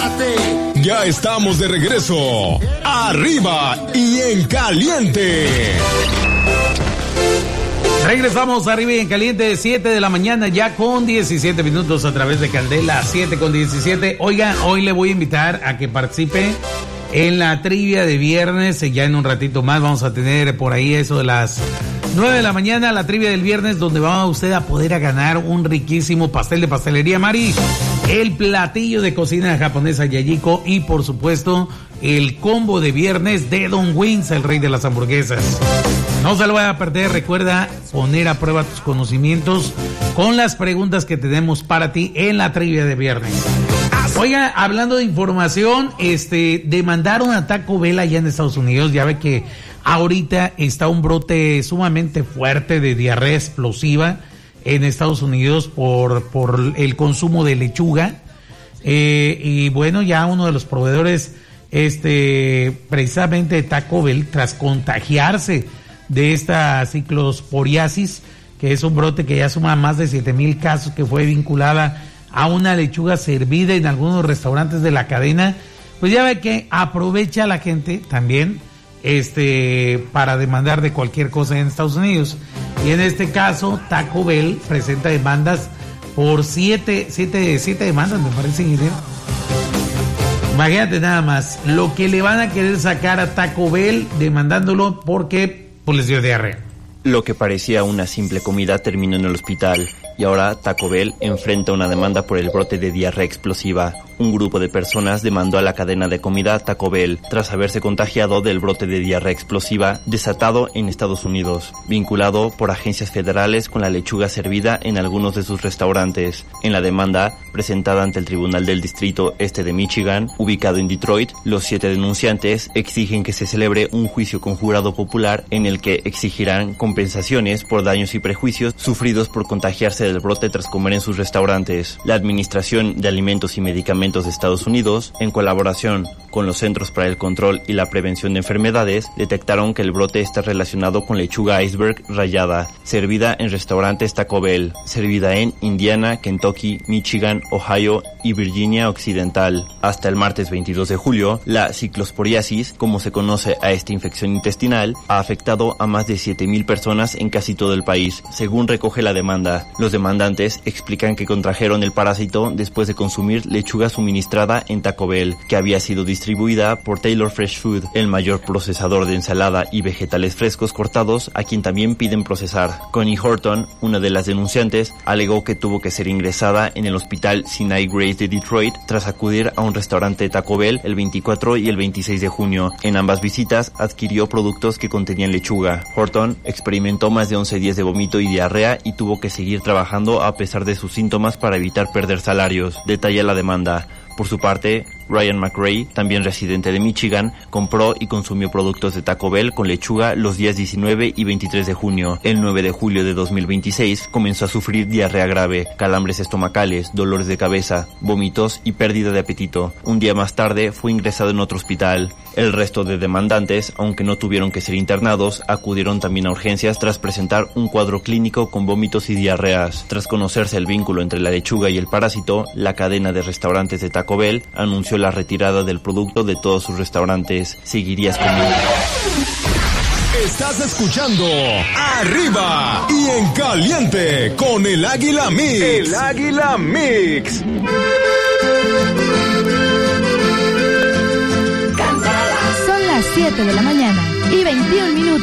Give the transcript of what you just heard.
prepárate. Ya estamos de regreso. Arriba y en caliente. Regresamos arriba y en caliente, 7 de la mañana, ya con 17 minutos a través de Candela, 7:17. Oiga, hoy le voy a invitar a que participe en la trivia de viernes. Ya en un ratito más vamos a tener por ahí eso de las 9 de la mañana, la trivia del viernes, donde va usted a poder ganar un riquísimo pastel de Pastelería Mari, el platillo de cocina japonesa Yayiko y por supuesto el combo de viernes de Don Wings, el rey de las hamburguesas. No se lo vaya a perder. Recuerda poner a prueba tus conocimientos con las preguntas que tenemos para ti en la trivia de viernes. Oiga, hablando de información, demandaron a Taco Bell allá en Estados Unidos. Ya ve que ahorita está un brote sumamente fuerte de diarrea explosiva en Estados Unidos por el consumo de lechuga. Y bueno, ya uno de los proveedores, precisamente de Taco Bell, tras contagiarse de esta ciclosporiasis, que es un brote que ya suma más de 7,000 casos, que fue vinculada a una lechuga servida en algunos restaurantes de la cadena, pues ya ve que aprovecha la gente también para demandar de cualquier cosa en Estados Unidos. Y en este caso Taco Bell presenta demandas por siete demandas, me parece, ingeniero. Imagínate nada más lo que le van a querer sacar a Taco Bell demandándolo porque pues les dio diarrea. Lo que parecía una simple comida terminó en el hospital y ahora Taco Bell enfrenta una demanda por el brote de diarrea explosiva. Un grupo de personas demandó a la cadena de comida Taco Bell tras haberse contagiado del brote de diarrea explosiva desatado en Estados Unidos, vinculado por agencias federales con la lechuga servida en algunos de sus restaurantes. En la demanda, presentada ante el Tribunal del Distrito Este de Michigan, ubicado en Detroit, los 7 denunciantes exigen que se celebre un juicio con jurado popular en el que exigirán compensaciones por daños y prejuicios sufridos por contagiarse del brote tras comer en sus restaurantes. La Administración de Alimentos y Medicamentos de Estados Unidos, en colaboración con los Centros para el Control y la Prevención de Enfermedades, detectaron que el brote está relacionado con lechuga iceberg rallada, servida en restaurantes Taco Bell, servida en Indiana, Kentucky, Michigan, Ohio y Virginia Occidental. Hasta el martes 22 de julio, la ciclosporiasis, como se conoce a esta infección intestinal, ha afectado a más de 7,000 personas en casi todo el país, según recoge la demanda. Los demandantes explican que contrajeron el parásito después de consumir lechuga suministrada en Taco Bell, que había sido distribuida por Taylor Fresh Food, el mayor procesador de ensalada y vegetales frescos cortados, a quien también piden procesar. Connie Horton, una de las denunciantes, alegó que tuvo que ser ingresada en el hospital Sinai Grace de Detroit tras acudir a un restaurante Taco Bell el 24 y el 26 de junio. En ambas visitas adquirió productos que contenían lechuga. Horton experimentó más de 11 días de vómito y diarrea y tuvo que seguir trabajando a pesar de sus síntomas para evitar perder salarios. Detalla la demanda. Por su parte, Ryan McRae, también residente de Michigan, compró y consumió productos de Taco Bell con lechuga los días 19 y 23 de junio. El 9 de julio de 2026 comenzó a sufrir diarrea grave, calambres estomacales, dolores de cabeza, vómitos y pérdida de apetito. Un día más tarde fue ingresado en otro hospital. El resto de demandantes, aunque no tuvieron que ser internados, acudieron también a urgencias tras presentar un cuadro clínico con vómitos y diarreas. Tras conocerse el vínculo entre la lechuga y el parásito, la cadena de restaurantes de Taco Bell anunció la retirada del producto de todos sus restaurantes. ¿Seguirías conmigo? Estás escuchando Arriba y en Caliente con el Águila Mix. El Águila Mix. Son las 7 de la mañana y 21 minutos.